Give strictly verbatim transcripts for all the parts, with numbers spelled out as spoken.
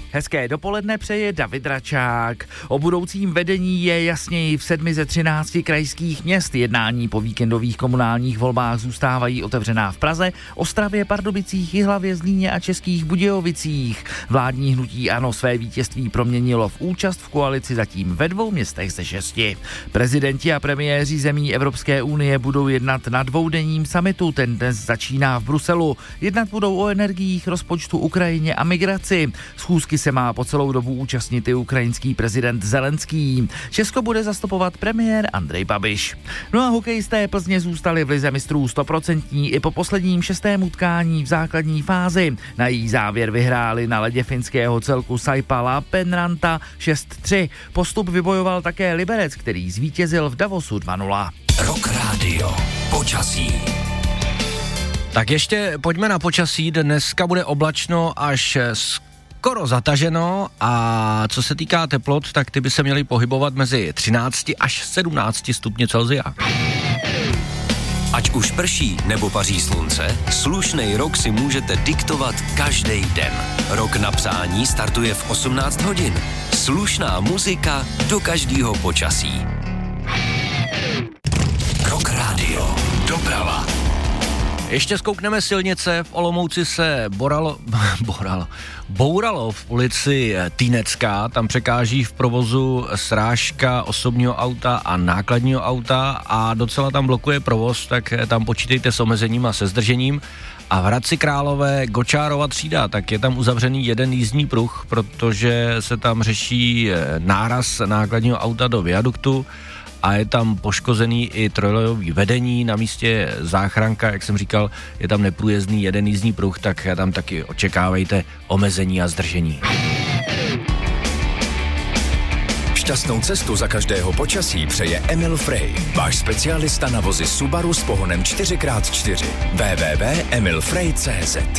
Hezké dopoledne přeje David Račák. O budoucím vedení je jasněji v sedmi ze třinácti krajských měst. Jednání po víkendových komunálních volbách zůstávají otevřená v Praze, Ostravě, Pardubicích, Jihlavě, Zlíně a Českých Budějovicích. Vládní hnutí ANO své vítězství proměnilo v účast v koalici zatím ve dvou městech ze šesti. Prezidenti a premiéři zemí Evropské unie budou jednat na dvoudenním summitu. Ten dnes začíná v Bruselu. Jednat budou o energiích, rozpočtu Ukrajině a migraci. Schůzky se má po celou dobu účastnit i ukrajinský prezident Zelenský. Česko bude zastupovat premiér Andrej Babiš. No a hokejisté Plzně zůstali v lize mistrů stoprocentní i po posledním šestém utkání v základní fázi. Na její závěr vyhráli na ledě finského celku Saipala Penranta šest tři. Postup vybojoval také Liberec, který zvítězil v Davosu dva nula. Rock Radio. Počasí. Tak ještě pojďme na počasí. Dneska bude oblačno až skoro zataženo a co se týká teplot, tak ty by se měly pohybovat mezi třinácti až sedmnácti stupni Celsia. Ať už prší nebo paří slunce, slušnej rok si můžete diktovat každý den. Rok na psání startuje v osmnáct hodin. Slušná muzika do každého počasí. Rock Radio. Doprava. Ještě zkoukneme silnice. V Olomouci se boralo, boralo, bouralo v ulici Týnecká. Tam překáží v provozu srážka osobního auta a nákladního auta a docela tam blokuje provoz, tak tam počítejte s omezením a se zdržením. A v Hradci Králové Gočárova třída, tak je tam uzavřený jeden jízdní pruh, protože se tam řeší náraz nákladního auta do viaduktu a je tam poškozený i trojlejový vedení, na místě záchranka, jak jsem říkal, je tam neprůjezdný jeden jízdní pruh, tak tam taky očekávejte omezení a zdržení. Šťastnou cestu za každého počasí přeje Emil Frey, váš specialista na vozy Subaru s pohonem čtyři krát čtyři. w w w tečka emil frey tečka c z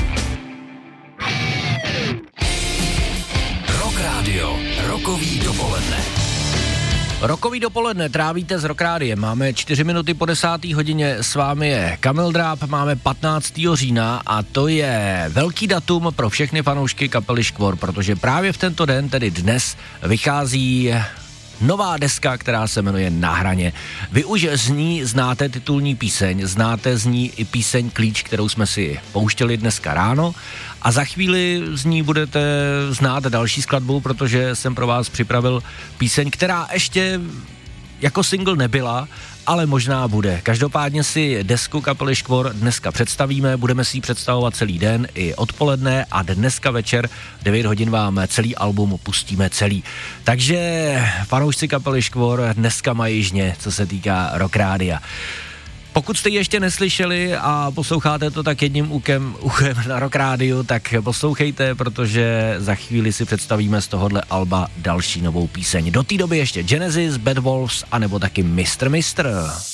Rock Radio. Rokový dopoledne. Rokový dopoledne trávíte s Rock Rádiem. Máme čtyři minuty po desáté hodině, s vámi je Kamil Dráb, máme patnáctého října a to je velký datum pro všechny fanoušky kapely Škvor, protože právě v tento den, tedy dnes, vychází nová deska, která se jmenuje Na hraně. Vy už z ní znáte titulní píseň, znáte z ní i píseň Klíč, kterou jsme si pouštěli dneska ráno a za chvíli z ní budete znát další skladbu, protože jsem pro vás připravil píseň, která ještě jako single nebyla, ale možná bude. Každopádně si desku kapely Škvor dneska představíme, budeme si ji představovat celý den i odpoledne a dneska večer v devět hodin vám celý album pustíme celý. Takže fanoušci kapely Škvor dneska mají žně, co se týká Rock Rádia. Pokud jste ji ještě neslyšeli a posloucháte to tak jedním uchem, uchem na Rock Rádiu, tak poslouchejte, protože za chvíli si představíme z tohohle alba další novou píseň. Do té doby ještě Genesis, Bad Wolves, anebo taky mistr mistr.